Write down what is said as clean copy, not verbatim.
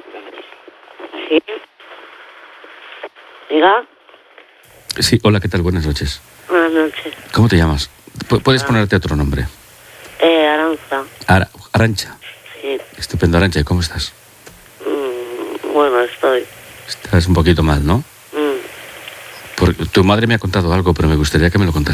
Sí. Diga. Sí, hola, ¿qué tal? Buenas noches. Buenas noches. ¿Cómo te llamas? Puedes ponerte otro nombre. Aranza. Arantxa. Sí. Estupendo, Arantxa, ¿y cómo estás? Bueno, estoy. Estás un poquito mal, ¿no? Porque tu madre me ha contado algo, pero me gustaría que me lo contases.